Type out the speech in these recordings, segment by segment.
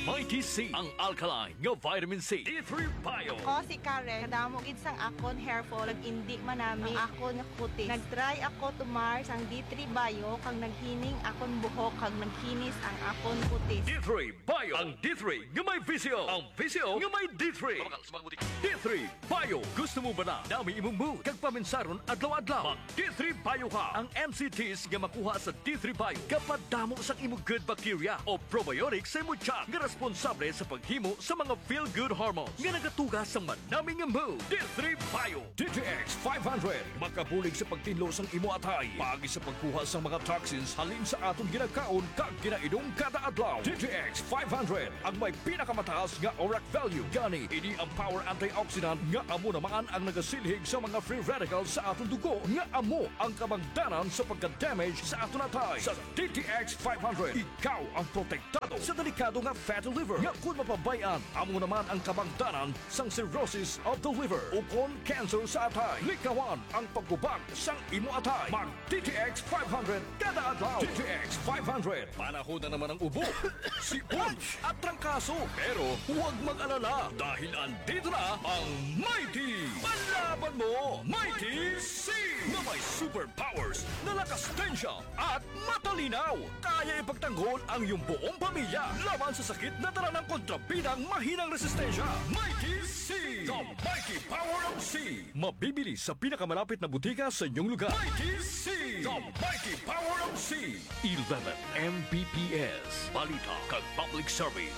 Mighty C, ang alkaline nga vitamin C. D3 Bio. Ako si Karen, kadamo gid sang akon hair fall, indi manami ang akon nga kutis. Nagtry ako tumar sang D3 Bio kang naghining akon buhok kag naghinis ang akon kutis. D3 Bio. Ang D3 nga may visio. Ang visio nga may D3. D3 Bio. Gusto mo ba na dami imong mood kag paminsaron adlaw-adlaw? Mag D3 Bio ka. Ang MCTs nga makuha sa D3 Bio kapag damo sang imong good bacteria o probiotics sa imong tiyan nga responsable sa paghimo sa mga feel-good hormones nga nagatugas sa manaming mood. D3 Bio. DTX 500. Makabulig sa pagtinlo sang imo atay. Paagi sa pagkuha sa mga toxins halin sa aton ginakaon kag ginainom kada adlaw. DTX 500. Ang may pinakamataas nga ORAC value. Gani, ini ang power antioxidant nga amo naman ang nagasilhig sa mga free radicals sa aton dugo nga amo ang kabangdanan sa pagka-damage sa aton atay. Sa DTX 500, ikaw ang protektado sa delikado nga fatty liver nga kung mapabayan, amo naman ang kabangdanan sang cirrhosis of the liver o kon cancer sa atay. Likawan ang paggubag sang imo atay. Mag DTX 500 kada adlaw. DTX 500. Panahon na naman ang ubo, sipon at trangkaso. Pero huwag mag-alala dahil andito na ang Mighty. Panlaban mo, Mighty C! Na may superpowers na lakas tensya at matalinaw. Kaya ipagtanggol ang iyong buong pamilya laban sa sakit na dala ng kontrabidang mahinang resistensya. Mighty C! The Mighty Power of C! Mabibili sa pinakamalapit na butika sa inyong lugar. Mighty C! The Mighty Power of C! 11 Mbps. Balita kag Public Service.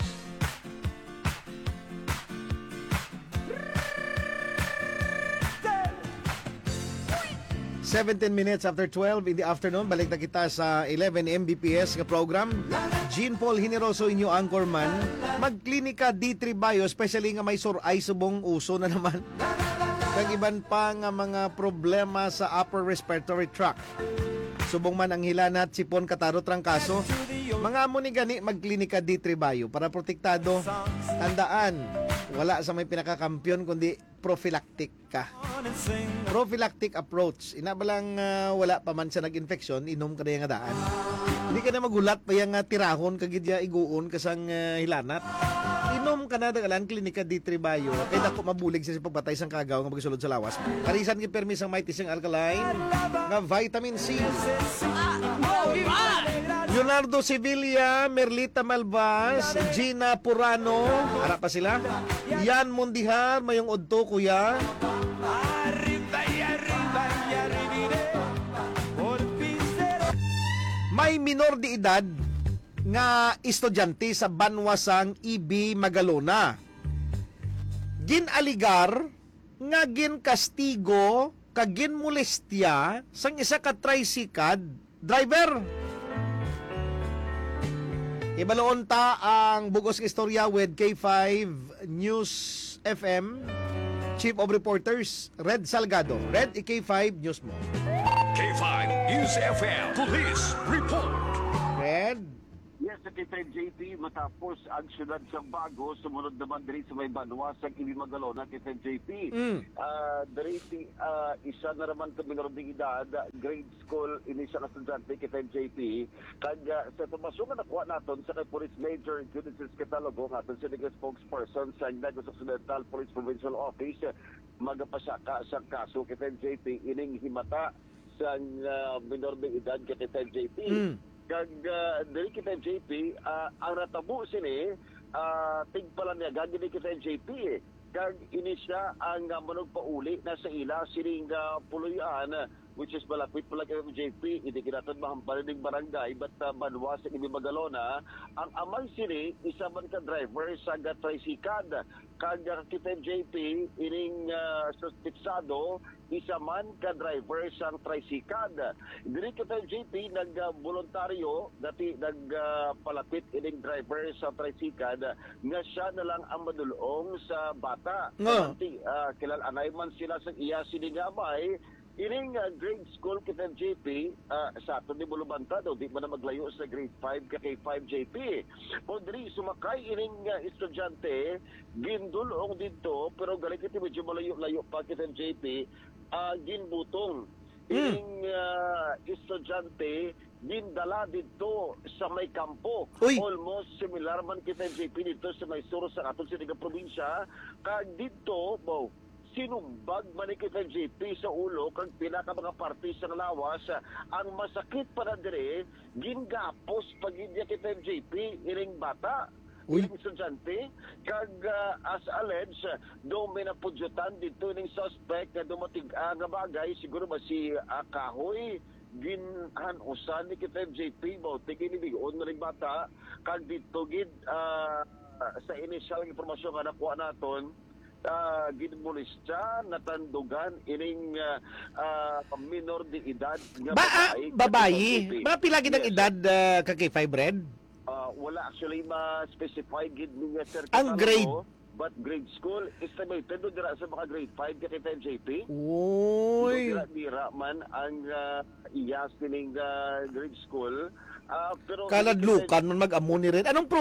17 minutes after 12 in the afternoon, balik na kita sa 11 Mbps nga program. Jean Paul Hineroso, inyo anchorman. Magklinika D3 Bio, especially nga may suray subong uso na naman. Kag iban pa nga mga problema sa upper respiratory tract. Subong man ang hilanat, sipon, katarot, trangkaso. Mga amo ni gani magklinika D3 Bio para protektado. Tandaan, wala sa may pinakakampiyon kundi prophylactic ka. Prophylactic approach. Ina ba lang wala pa man siya nag-infection, inom ka na yung daan. Hindi ka na magulat pa yung tirahon kagidya iguon kasang hilanat. Inom ka na dagalan klinika D3 Bio. Kaya dako mabulig siya sa pagbatay sang kagaw nga magsulod sa lawas. Karisan ki permis ang Mighty sing alkaline nga vitamin C. Leonardo Sevilla, Merlita Malvas, Gina Purano, harap pa sila. Yan Mundihar, mayong udto kuya. May minor de edad nga estudyante sa Banwasang EB Magalona. Ginaligar nga ginkastigo kag ginmolestya sang isa ka tricycad driver. Ibaloon ta ang bugos istorya with K5 News FM Chief of Reporters Red Salgado. Red, K5 News mo. K5 News FM Police Report. Red. Yes, sa K5 JP, matapos ang syudad sa Bago, sumunod naman diri sa may Banwasang Ibi Magalona, K5 JP. Diri isa na naman sa minor de edad, grade school, initial estudyante, K5 JP. Kag sa tumasong na nakuha natin sa kay Police Major Judices Catalogo, natin sa legal spokesperson sa Negros Occidental Police Provincial Office, magapasaka sa kaso K5 JP, ining himata sa minor de edad K5 JP. Kag dili kita JP, ang natabo sini tigpalan niya gagawin kita JP kag ini siya ang manugpauli na sa ila sining puluyan which is malapit pala kay JP, hindi kinatod mahampal ng barangay but Banwas sa Ibi Magalona. Ang amay sini isa man ka driver sa tricycad kag kita JP ining suspetsado isa man ka driver sa tricycad. Diri kita JP nag-voluntaryo dati nagpalapit ining driver sa tricycad nga siya na lang ang madulong sa bata. Kilalanay man sila sa iya siningamay. Ining grade school kita JP sa ato ni Bulubanta daw di man na maglayo sa grade 5 ka kay 5 JP. O diri sumakay ining estudyante gindulong dito pero gali kiti medyo malayo-layo pa kita JP ginbutong ining estudyante gindala dito sa may kampo. Uy! Almost similar man kita JP dito sa may suro sa aton sa probinsya. Kag dito, sinumbag man ni kita JP sa ulo kag pinaka mga parte sa lawas. Ang masakit para dire, gingapos pagidya kita JP iring bata. Uy. Iring estudyante. Kag as alleged, doon may napudyutan dito ng suspect na dumating nga bagay, siguro ba si Kahoy, ginhanusan ni kita JP mo tigin ni bigon na ring bata kag dito gid sa initial informasyon nga nakuha naton ginmolestya natandugan ining minor de edad nga Babayi. Ba pila gid ang Yes. edad kay 5 Red? Wala actually ma-specify gid niya sir Ang grade? but grade school estimated do dira sa mga grade 5 kita JP. Uy. Dira man ang iyas kining grade school. Pero Kaladlukan man mag-amo ni Red. Anong